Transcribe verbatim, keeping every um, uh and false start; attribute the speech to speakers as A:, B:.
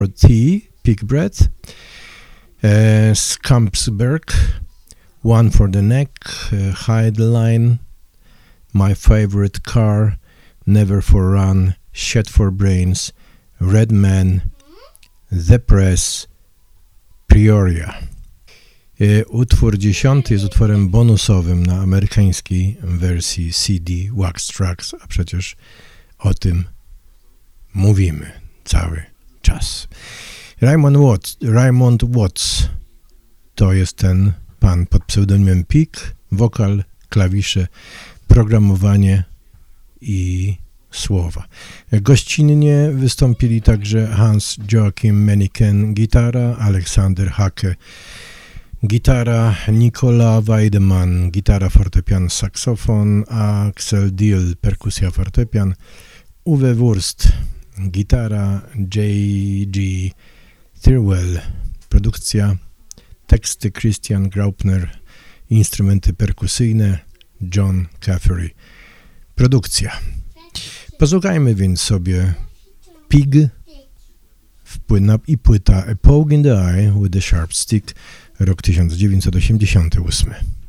A: Tea, Pig Bread, uh, Scampsberg, One for the Neck, uh, Hide the Line, My Favorite Car, Never for Run, Shed for Brains, Red Man, The Press, Peoria. E, utwór dziesiąty jest utworem bonusowym na amerykańskiej wersji C D Wax Trax, a przecież o tym mówimy cały czas. Raymond Watts, Raymond Watts to jest ten pan pod pseudonimem Pig, wokal, klawisze, programowanie i słowa. Gościnnie wystąpili także Hans Joachim Meniken, gitara, Aleksander Hake, gitara, Nikola Weidemann, gitara, fortepian, saksofon, Axel Diel, perkusja, fortepian, Uwe Wurst, gitara, J G Thirlwell, produkcja, teksty Christian Graupner, instrumenty perkusyjne John Caffery, produkcja. Posłuchajmy więc sobie Pig wpłyna i płyta A Poke in the Eye with a Sharp Stick, rok tysiąc dziewięćset osiemdziesiąty ósmy.